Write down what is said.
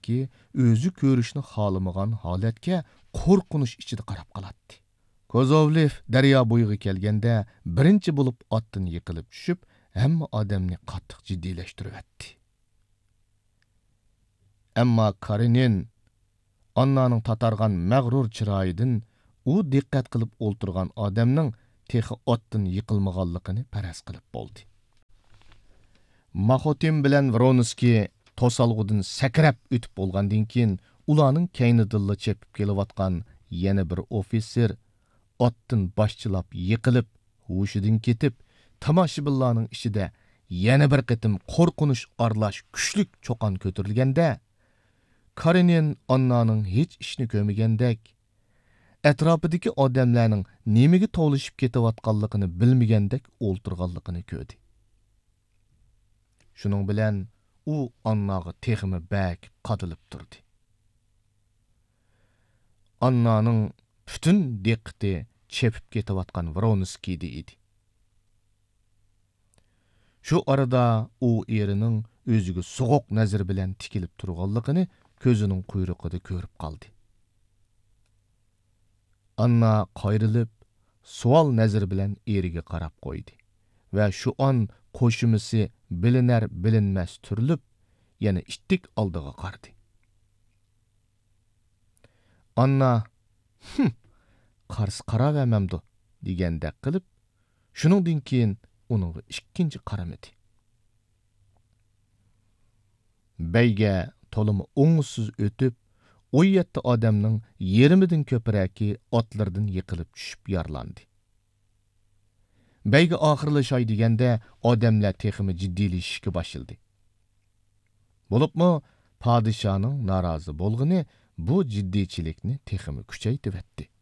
balki o'zi ko'rishni xohlamagan holatga qo'rqinish ichida qarab qolatdi. Kozovlev daryo bo'yiga kelganda birinchi bo'lib otdan yiqilib tushib, hamma odamni qattiq jiddiylashtiribdi. Ammo Karenin Annaning tatargan mag'rur chiroyidan u diqqat qilib o'ltirgan odamning texi otdan yiqilmaganligini faraz qilib bo'ldi. Maxotin bilan Vronskiy to'salg'udan sakrab o'tib bo'lgandan keyin ularning kaynidilla chepib kelayotgan yana bir ofitser otdan boshchilab yiqilib, hushidan ketib, tomoshabinlarning ichida yana bir qitim qo'rqinish aralash kuchlik cho'qon ko'tarilganda, Karenin Annaning hech ishni ko'magandek, atrofidagi odamlarning nimaga to'lishib ketayotganligini bilmagandek o'ltirganligini ko'rdi. Shuning bilan u Annaga texmi bak qadilib turdi. Annaning bütün diqqati chepib ketayotgan Vronskiyda edi. Shu arada u erining o'ziga so'g'uq nazar bilan tikilib turganligini ko'zining quyruqida ko'rib qoldi. Anna qayrilib, savol nazar bilan eriga qarab qo'ydi va shu on qo'shimisi bilinar bilinmas turilib, yana ittik oldiga qaradi. Anna, qarsi qaravamamdi degandek qilib, shuningdan keyin uningga ikkinchi qaramadi. Beyga to'limi o'ngsiz o'tib, 17 odamning yarimidan ko'piraki otlardan yiqilib tushib yarlandi. Beyga oxirlashay deganda odamlar texmi jiddiylashishga başladı. Bo'libmi, padişahning norozi bo'lg'ini bu jiddiychilikni texmi kuchaytiribdi.